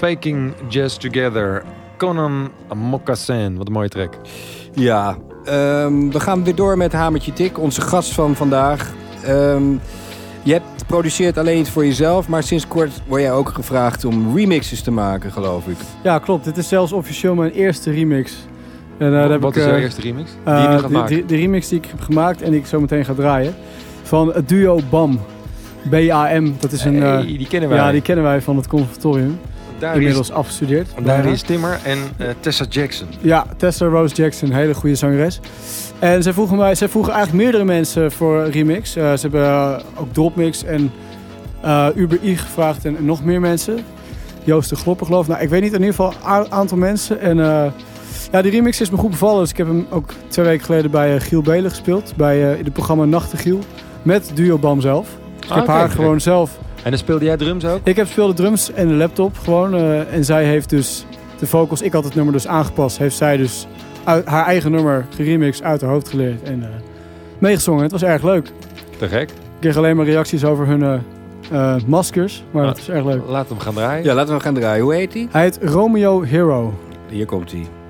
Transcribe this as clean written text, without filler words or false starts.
Faking Jazz Together. Conan Moccasin. Wat een mooie track. Ja, we gaan weer door met Hamertje Tik, onze gast van vandaag. Je produceert alleen iets voor jezelf, maar sinds kort word jij ook gevraagd om remixes te maken, geloof ik. Ja, klopt. Dit is zelfs officieel mijn eerste remix. En, wat is jouw eerste remix? Die je nu gaat maken? De remix die ik heb gemaakt en die ik zo meteen ga draaien. Van het duo BAM. BAM. Dat is die kennen wij. Ja, die kennen wij van het conservatorium. Inmiddels afgestudeerd. Daar is Timmer en Tessa Jackson. Ja, Tessa Rose Jackson, een hele goede zangeres. En zij vroegen eigenlijk meerdere mensen voor remix. Ze hebben ook Dropmix en Uber I gevraagd en nog meer mensen. Joost de Glopper geloof ik. Nou, ik weet niet, in ieder geval een aantal mensen. En die remix is me goed bevallen. Dus ik heb hem ook 2 weken geleden bij Giel Belen gespeeld. Bij in het programma Nachtegiel. Met Duo BAM zelf. Dus ik heb haar gewoon zelf... En dan speelde jij drums ook? Ik heb speelde drums en de laptop gewoon. En zij heeft dus de vocals, ik had het nummer dus aangepast. Heeft zij dus haar eigen nummer geremixed, uit haar hoofd geleerd en meegezongen. Het was erg leuk. Te gek. Ik kreeg alleen maar reacties over hun maskers, maar het was erg leuk. Laten we hem gaan draaien. Ja, laten we gaan draaien. Hoe heet hij? Hij heet Romeo Hero. Hier komt hij.